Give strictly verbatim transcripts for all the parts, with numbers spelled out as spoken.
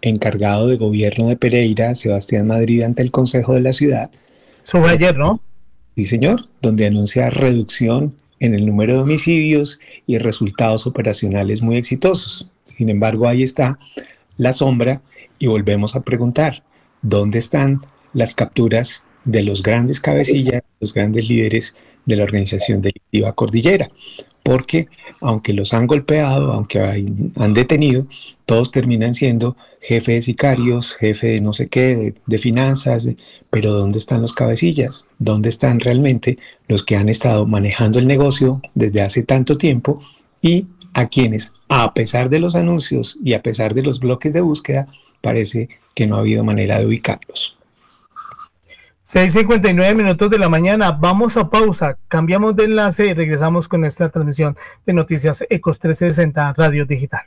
encargado de gobierno de Pereira, Sebastián Madrid, ante el Consejo de la Ciudad. Eso fue ayer, ¿no? Sí, señor, donde anuncia reducción en el número de homicidios y resultados operacionales muy exitosos. Sin embargo, ahí está la sombra y volvemos a preguntar, ¿dónde están las capturas de los grandes cabecillas, los grandes líderes de la organización delictiva Cordillera? Porque aunque los han golpeado, aunque hay, han detenido, todos terminan siendo jefe de sicarios, jefe de no sé qué, de, de finanzas, de, pero ¿dónde están los cabecillas? ¿Dónde están realmente los que han estado manejando el negocio desde hace tanto tiempo y a quienes, a pesar de los anuncios y a pesar de los bloques de búsqueda, parece que no ha habido manera de ubicarlos? seis cincuenta y nueve minutos de la mañana, vamos a pausa, cambiamos de enlace y regresamos con esta transmisión de Noticias Ecos trescientos sesenta Radio Digital.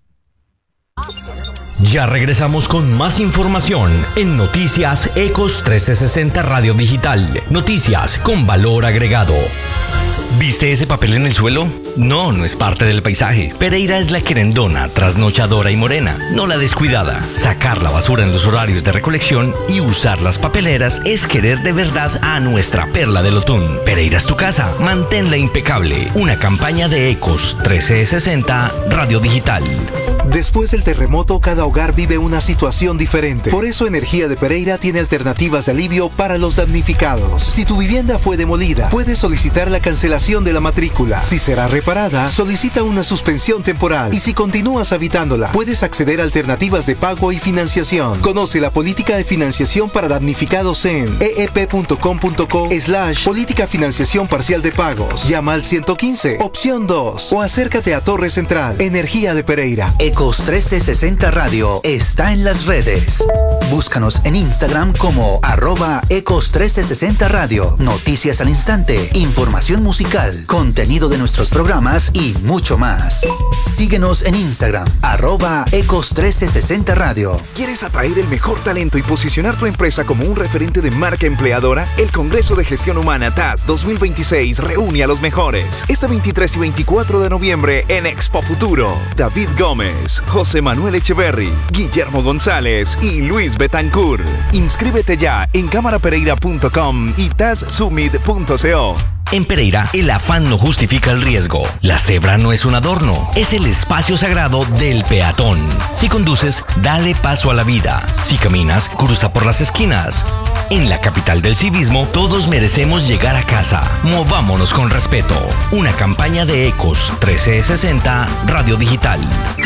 Ya regresamos con más información en Noticias Ecos trescientos sesenta Radio Digital. Noticias con valor agregado. ¿Viste ese papel en el suelo? No, no es parte del paisaje. Pereira es la querendona, trasnochadora y morena, no la descuidada. Sacar la basura en los horarios de recolección y usar las papeleras es querer de verdad a nuestra perla del Otún. Pereira es tu casa, manténla impecable. Una campaña de Ecos trescientos sesenta Radio Digital. Después del terremoto, cada hogar vive una situación diferente. Por eso Energía de Pereira tiene alternativas de alivio para los damnificados. Si tu vivienda fue demolida, puedes solicitar la cancelación de la matrícula. Si será reparada, solicita una suspensión temporal. Y si continúas habitándola, puedes acceder a alternativas de pago y financiación. Conoce la política de financiación para damnificados en eep.com.co slash política financiación parcial de pagos. Llama al ciento quince, opción dos, o acércate a Torre Central. Energía de Pereira. Ecos trescientos sesenta Radio está en las redes. Búscanos en Instagram como arroba Ecos trescientos sesenta Radio. Noticias al instante, información musical, contenido de nuestros programas y mucho más. Síguenos en Instagram, arroba Ecos trescientos sesenta Radio. ¿Quieres atraer el mejor talento y posicionar tu empresa como un referente de marca empleadora? El Congreso de Gestión Humana T A S dos mil veintiséis reúne a los mejores. Este veintitrés y veinticuatro de noviembre en Expo Futuro. David Gómez, José Manuel Echeverry, Guillermo González y Luis Betancourt. Inscríbete ya en cámara pereira punto com y tas summit punto co. En Pereira, el afán no justifica el riesgo. La cebra no es un adorno, es el espacio sagrado del peatón. Si conduces, dale paso a la vida. Si caminas, cruza por las esquinas. En la capital del civismo, todos merecemos llegar a casa. Movámonos con respeto. Una campaña de Ecos trescientos sesenta Radio Digital.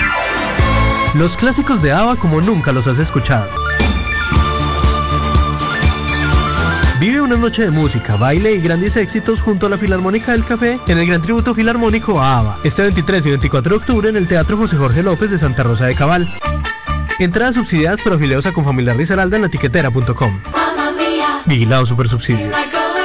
Los clásicos de ABBA como nunca los has escuchado. Vive una noche de música, baile y grandes éxitos junto a la Filarmónica del Café en el Gran Tributo Filarmónico a ABBA, este veintitrés y veinticuatro de octubre en el Teatro José Jorge López de Santa Rosa de Cabal. Entradas subsidiadas por afiliados a Confamiliar Risaralda en la tiquetera punto com. Vigilado Supersubsidio.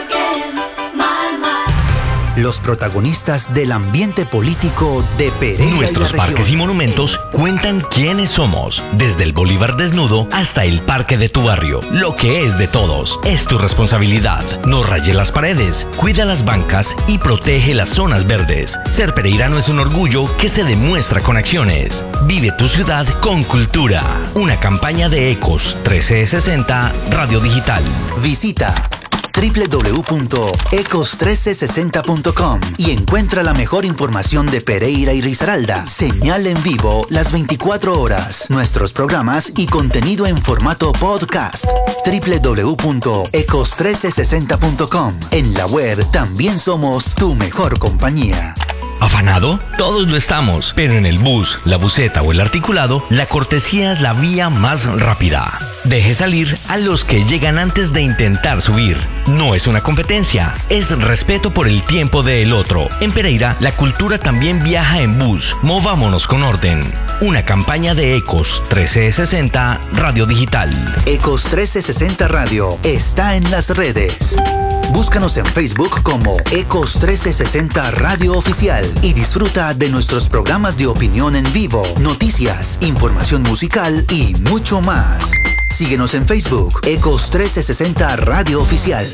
Los protagonistas del ambiente político de Pereira. Nuestros y la parques y monumentos cuentan quiénes somos, desde el Bolívar desnudo hasta el parque de tu barrio. Lo que es de todos es tu responsabilidad. No rayes las paredes, cuida las bancas y protege las zonas verdes. Ser pereirano es un orgullo que se demuestra con acciones. Vive tu ciudad con cultura. Una campaña de Ecos trescientos sesenta Radio Digital. Visita doble u doble u doble u punto ecos uno tres seis cero punto com y encuentra la mejor información de Pereira y Risaralda. Señal en vivo las veinticuatro horas. Nuestros programas y contenido en formato podcast. doble u doble u doble u punto ecos uno tres seis cero punto com. En la web también somos tu mejor compañía. ¿Afanado? Todos lo estamos, pero en el bus, la buseta o el articulado, la cortesía es la vía más rápida. Deje salir a los que llegan antes de intentar subir. No es una competencia, es respeto por el tiempo del otro. En Pereira, la cultura también viaja en bus. Movámonos con orden. Una campaña de Ecos trescientos sesenta Radio Digital. Ecos trescientos sesenta Radio está en las redes. Búscanos en Facebook como Ecos trescientos sesenta Radio Oficial y disfruta de nuestros programas de opinión en vivo, noticias, información musical y mucho más. Síguenos en Facebook, Ecos trescientos sesenta Radio Oficial.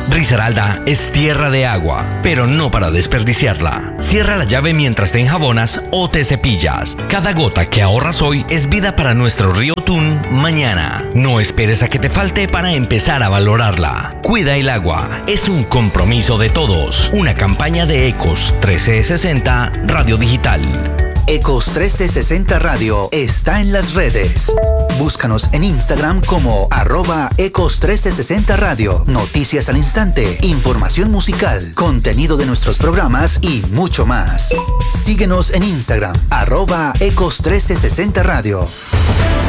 Risaralda es tierra de agua, pero no para desperdiciarla. Cierra la llave mientras te enjabonas o te cepillas. Cada gota que ahorras hoy es vida para nuestro río Tun mañana. No esperes a que te falte para empezar a valorarla. Cuida el agua, es un compromiso de todos. Una campaña de Ecos trece sesenta Radio Digital. Ecos trece sesenta Radio está en las redes. Búscanos en Instagram como arroba Ecos trece sesenta Radio. Noticias al instante, información musical, contenido de nuestros programas y mucho más. Síguenos en Instagram, arroba Ecos trece sesenta Radio.